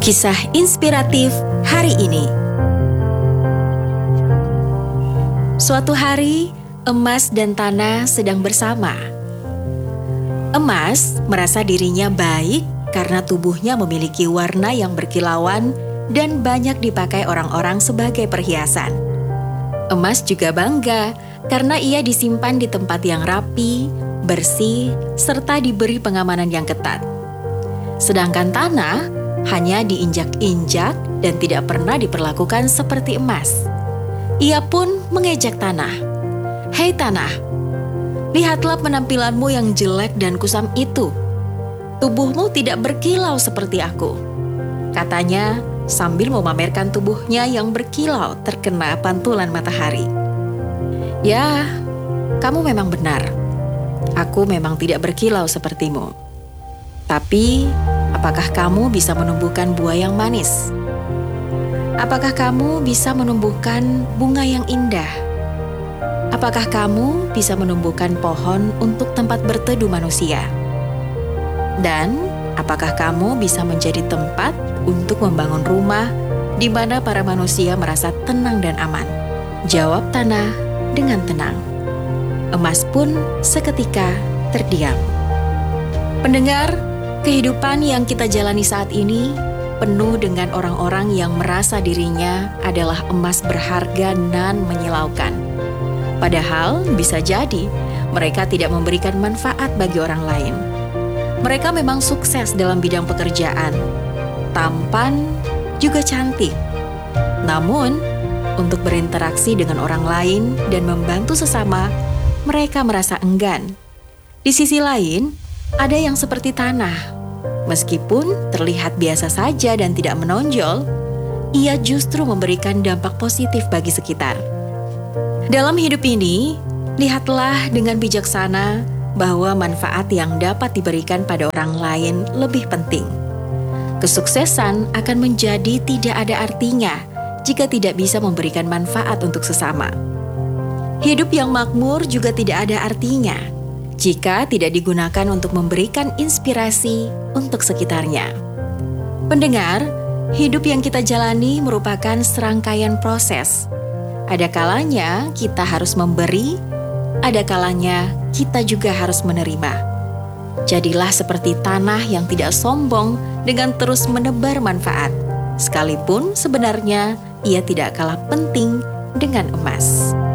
Kisah inspiratif hari ini. Suatu hari, emas dan tanah sedang bersama. Emas merasa dirinya baik karena tubuhnya memiliki warna yang berkilauan dan banyak dipakai orang-orang sebagai perhiasan. Emas juga bangga karena ia disimpan di tempat yang rapi, bersih, serta diberi pengamanan yang ketat. Sedangkan tanah hanya diinjak-injak dan tidak pernah diperlakukan seperti emas. Ia pun mengejek tanah. "Hei tanah, lihatlah penampilanmu yang jelek dan kusam itu. Tubuhmu tidak berkilau seperti aku," katanya sambil memamerkan tubuhnya yang berkilau terkena pantulan matahari. "Ya, kamu memang benar. Aku memang tidak berkilau sepertimu. Tapi, apakah kamu bisa menumbuhkan buah yang manis? Apakah kamu bisa menumbuhkan bunga yang indah? Apakah kamu bisa menumbuhkan pohon untuk tempat berteduh manusia? Dan, apakah kamu bisa menjadi tempat untuk membangun rumah di mana para manusia merasa tenang dan aman?" Jawab tanah dengan tenang. Emas pun seketika terdiam. Pendengar, kehidupan yang kita jalani saat ini penuh dengan orang-orang yang merasa dirinya adalah emas berharga nan menyilaukan. Padahal bisa jadi mereka tidak memberikan manfaat bagi orang lain. Mereka memang sukses dalam bidang pekerjaan, tampan, juga cantik. Namun, untuk berinteraksi dengan orang lain dan membantu sesama, mereka merasa enggan. Di sisi lain, ada yang seperti tanah. Meskipun terlihat biasa saja dan tidak menonjol, ia justru memberikan dampak positif bagi sekitar. Dalam hidup ini, lihatlah dengan bijaksana bahwa manfaat yang dapat diberikan pada orang lain lebih penting. Kesuksesan akan menjadi tidak ada artinya jika tidak bisa memberikan manfaat untuk sesama. Hidup yang makmur juga tidak ada artinya jika tidak digunakan untuk memberikan inspirasi untuk sekitarnya. Pendengar, hidup yang kita jalani merupakan serangkaian proses. Ada kalanya kita harus memberi, ada kalanya kita juga harus menerima. Jadilah seperti tanah yang tidak sombong dengan terus menebar manfaat, sekalipun sebenarnya ia tidak kalah penting dengan emas.